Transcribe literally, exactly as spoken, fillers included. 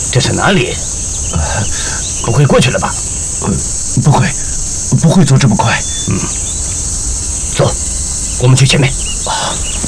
这是哪里？不会过去了吧？ 呃，不会，不会走这么快。 嗯，走，我们去前面。 啊。